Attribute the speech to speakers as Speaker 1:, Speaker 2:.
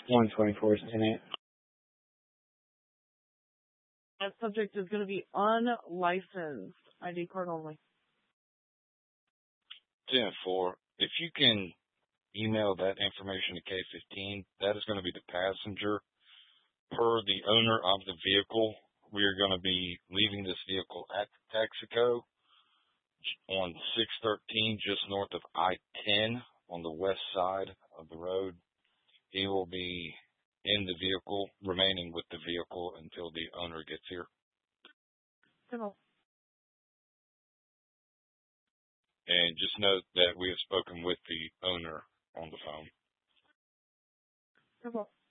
Speaker 1: 124 Senate.
Speaker 2: That subject is going to be unlicensed. ID card only.
Speaker 3: 10-4. If you can email that information to K-15, that is going to be the passenger. Per the owner of the vehicle, we are going to be leaving this vehicle at Texaco on 613, just north of I-10 on the west side of the road. He will be in the vehicle, remaining with the vehicle until the owner gets here.
Speaker 2: Simple.
Speaker 3: And just note that we have spoken with the owner on the phone.
Speaker 2: Simple.